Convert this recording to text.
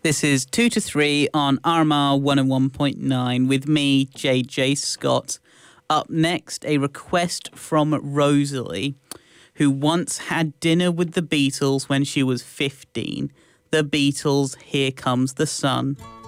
This is 2 to 3 on RMR 101.9 with me, JJ Scott. Up next, a request from Rosalie, who once had dinner with the Beatles when she was 15. The Beatles, Here Comes the Sun.